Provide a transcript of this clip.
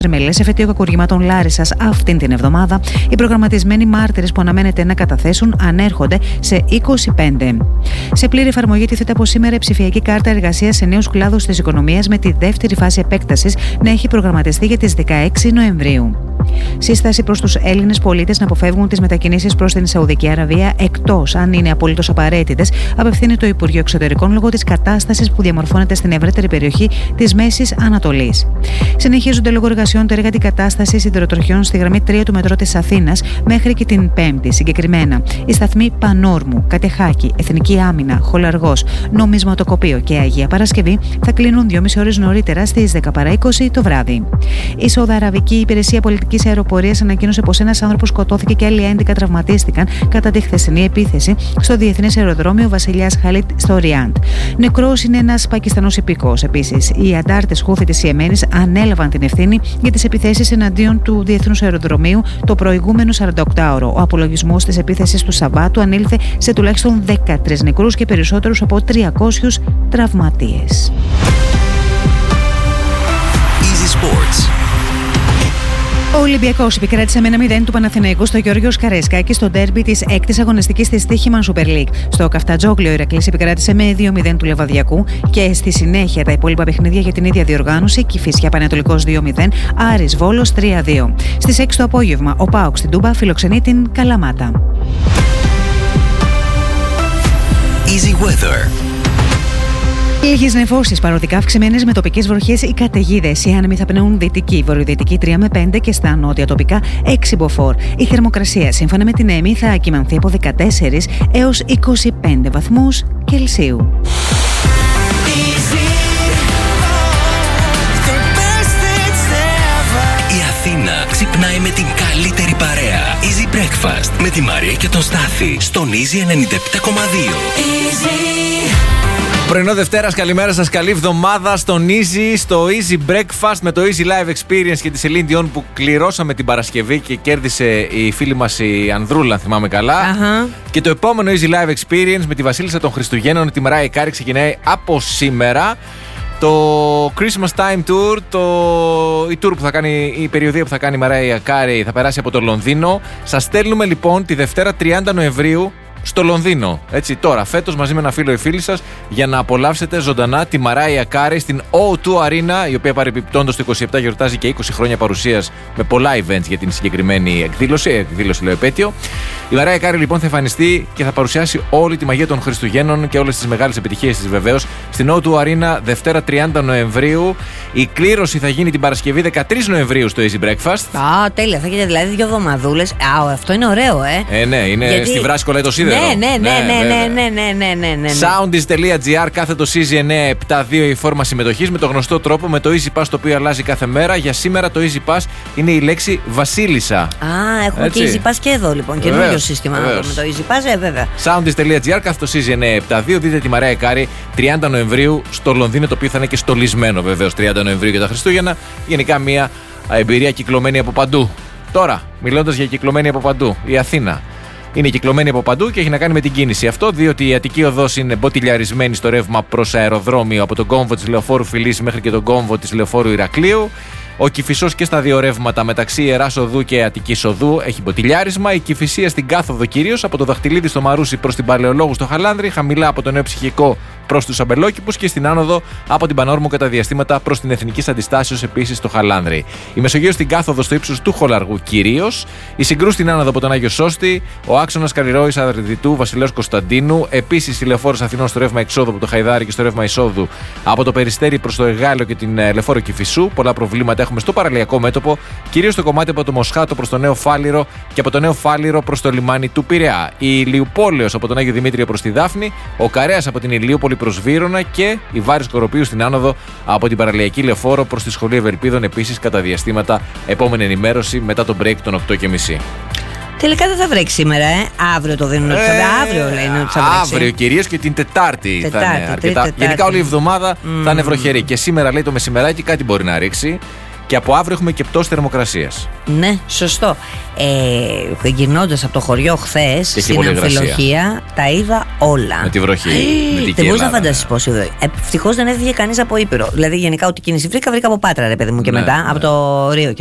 Μελές εφετείο κακουργημάτων Λάρισσας αυτήν την εβδομάδα, οι προγραμματισμένοι μάρτυρες που αναμένεται να καταθέσουν ανέρχονται σε 25. Σε πλήρη εφαρμογή τίθεται από σήμερα η ψηφιακή κάρτα εργασίας σε νέους κλάδους της οικονομίας, με τη δεύτερη φάση επέκτασης να έχει προγραμματιστεί για τις 16 Νοεμβρίου. Σύσταση προς τους Έλληνες πολίτες να αποφεύγουν τις μετακινήσεις προς την Σαουδική Αραβία, εκτός αν είναι απολύτως απαραίτητες, απευθύνει το Υπουργείο Εξωτερικών λόγω της κατάστασης που διαμορφώνεται στην ευρύτερη περιοχή της Μέσης Ανατολής. Συνεχίζονται λόγω εργασιών το εργατική κατάσταση σιδηροτροχιών στη γραμμή 3 του μετρό της Αθήνας μέχρι και την Πέμπτη. Συγκεκριμένα, οι σταθμοί Πανόρμου, Κατεχάκη, Εθνική Άμυνα, Χολαργός, Νομισματοκοπείο και Αγία Παρασκευή θα κλείνουν 2,5 ώρες νωρίτερα στις 10 το βράδυ. Η Σαουδαραβική Υπηρεσία Πολιτικής Αεροπορίας ανακοίνωσε πως ένας άνθρωπος σκοτώθηκε και άλλοι 11 τραυματίστηκαν κατά τη χθεσινή επίθεση στο διεθνές αεροδρόμιο Βασιλιάς Χαλίτ στο Ριάντ. Νεκρός είναι ένας Πακιστανός υπηκόος. Επίσης, οι αντάρτες Χούθη της Ιεμένης ανέλαβαν την ευθύνη για τις επιθέσεις εναντίον του διεθνούς αεροδρομίου το προηγούμενο 48ωρο. Ο απολογισμός της επίθεσης του Σαββάτου ανήλθε σε τουλάχιστον 13 νεκρούς και περισσότερους από 300 τραυματίες. Easy Sports. Ο Ολυμπιακός επικράτησε με 1-0 του Παναθηναϊκού στο Γιώργος Καραϊσκάκη στο ντέρμπι της 6ης αγωνιστικής της Στοίχημαν Super League. Στο Καφτατζόγλιο ο Ηρακλής επικράτησε με 2-0 του Λεβαδιακού και στη συνέχεια τα υπόλοιπα παιχνίδια για την ίδια διοργάνωση: Κηφισιά Πανετολικός 2-0, Άρης Βόλος 3-2. Στις 6 το απόγευμα ο ΠΑΟΚ στην Τούμπα φιλοξενεί την Καλαμάτα. Easy Weather. Λίγες νεφώσεις παροδικά αυξημένες με τοπικές βροχές ή καταιγίδες. Οι άνεμοι θα πνέουν δυτική, βορειοδυτική 3 με 5 και στα νότια τοπικά 6 μποφόρ. Η θερμοκρασία σύμφωνα με την ΕΜΗ θα κυμανθεί από 14 έως 25 βαθμούς Κελσίου. Η Αθήνα ξυπνάει με την καλύτερη παρέα. Easy Breakfast με τη Μαρία και τον Στάθη στον Easy 97,2. Πρωινό Δευτέρας, καλημέρα σας, καλή εβδομάδα στον Easy, στο Easy Breakfast με το Easy Live Experience και τη Celine Dion που κληρώσαμε την Παρασκευή και κέρδισε η φίλη μας η Ανδρούλα, αν θυμάμαι καλά. Και το επόμενο Easy Live Experience με τη Βασίλισσα των Χριστουγέννων, τη Μαράια Κάρι, ξεκινάει από σήμερα. Το Christmas Time Tour, η tour που θα κάνει, η περιοδία που θα κάνει η Μαράια Κάρι θα περάσει από το Λονδίνο. Σας στέλνουμε λοιπόν τη Δευτέρα 30 Νοεμβρίου στο Λονδίνο, έτσι τώρα, φέτος μαζί με ένα φίλο ή φίλη σας, για να απολαύσετε ζωντανά τη Μαράια Κάρι στην O2 Arena, η οποία παρεμπιπτόντως το 27 γιορτάζει και 20 χρόνια παρουσίας με πολλά events για την συγκεκριμένη εκδήλωση λέω επέτειο. Η Μαράια Κάρι λοιπόν θα εμφανιστεί και θα παρουσιάσει όλη τη μαγεία των Χριστουγέννων και όλες τις μεγάλες επιτυχίες της βεβαίως στην O2 Arena Δευτέρα 30 Νοεμβρίου. Η κλήρωση θα γίνει την Παρασκευή 13 Νοεμβρίου στο Easy Breakfast. Τέλεια, θα έχετε δηλαδή 2 εβδομαδούλες. Αυτό είναι ωραίο, ναι, είναι γιατί... στη Βράσκο λέει το σίδερο. Ναι. Soundis.gr κάθετο Easy 972 η φόρμα συμμετοχής με το γνωστό τρόπο, με το Easy Pass το οποίο αλλάζει κάθε μέρα. Για σήμερα το Easy Pass είναι η λέξη Βασίλισσα. Έχουμε και Easy Pass και εδώ λοιπόν. Καινούριο σύστημα με το Easy Pass, βέβαια. Soundis.gr κάθετο Easy 972. Δείτε τη Μαράια Κάρι 30 Νοεμβρίου στο Λονδίνο, το οποίο θα είναι και στολισμένο βεβαίως 30 Νοεμβρίου για τα Χριστούγεννα. Γενικά μια εμπειρία κυκλωμένη από παντού. Τώρα, μιλώντας για κυκλωμένη από παντού, η Αθήνα είναι κυκλωμένη από παντού και έχει να κάνει με την κίνηση. Αυτό διότι η Αττική Οδός είναι μποτιλιαρισμένη στο ρεύμα προς αεροδρόμιο από τον κόμβο της Λεωφόρου Φιλής μέχρι και τον κόμβο της Λεωφόρου Ηρακλείου. Ο Κηφισός και στα δύο ρεύματα μεταξύ Ιεράς Οδού και Αττικής Οδού έχει μποτιλιάρισμα. Η Κηφισία στην κάθοδο κυρίως από το Δαχτυλίδι στο Μαρούσι προς την Παλαιολόγου στο Χαλάνδρη, χαμηλά από το Νέο Ψυχικό προς τους Αμπελόκηπους και στην άνοδο από την Πανόρμου κατά διαστήματα προς την Εθνικής Αντιστάσεως επίσης στο Χαλάνδρη. Η Μεσογείο στην κάθοδο στο ύψος του Χολαργού κυρίως. Η Συγκρού στην άνοδο από τον Άγιο Σώστη. Ο άξονας Καλλιρόης Αδριδιτού Βασιλέως Κωνσταντίνου. Επίσης η Λεωφόρος Αθηνών στο ρεύμα εξόδου από το Χαϊδάρι και στο ρεύμα εισόδου από το Περιστέρι προς το Εγάλεο και την Λεωφόρο Κηφισού. Πολλά προβλήματα έχουμε στο παραλιακό μέτωπο, κυρίως στο κομμάτι από το Μοσχάτο προς το Νέο Φάληρο και από το Νέο Φάληρο προς το λιμάνι του Πειραιά. Η Ηλιουπόλεως από τον Άγιο Δημήτριο προς τη Δάφνη. Ο Καρέας από την Ηλιούπολη προς Βύρωνα και η Βάρης Κοροπίου στην άνοδο από την παραλιακή Λεωφόρο προς τη Σχολή Ευελπίδων επίσης κατά διαστήματα. Επόμενη ενημέρωση μετά το break των 8:30. Τελικά δεν θα βρέξει σήμερα, αύριο το δίνουν ότι θα βρέξει. Αύριο λένε ότι θα βρέξει. Αύριο κυρίως και την Τετάρτη θα είναι αρκετά. Γενικά όλη η εβδομάδα θα είναι βροχερή. Και σήμερα λέει το μεσημεράκι κάτι μπορεί να ρίξει. Και από αύριο έχουμε και πτώση θερμοκρασίας. Ναι, σωστό. Γυρνώντας από το χωριό χθες στην Αμφιλοχία, τα είδα όλα. Με τη βροχή. Δεν μπορείς να φανταστείς πόσο είδα. Ευτυχώς δεν έφυγε κανείς από Ήπειρο. Δηλαδή, γενικά, ό,τι κίνηση βρήκα από Πάτρα, ρε παιδί μου, και μετά από το Ρίο.